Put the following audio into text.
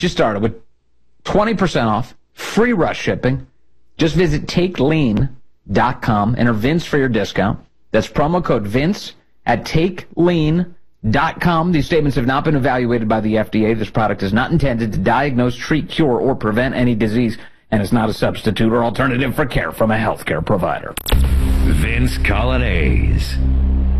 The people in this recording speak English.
just started with 20% off, free rush shipping. Just visit takelean.com, enter Vince for your discount. That's promo code Vince at takelean.com. These statements have not been evaluated by the FDA. This product is not intended to diagnose, treat, cure, or prevent any disease, and is not a substitute or alternative for care from a healthcare provider. Vince Coglianese.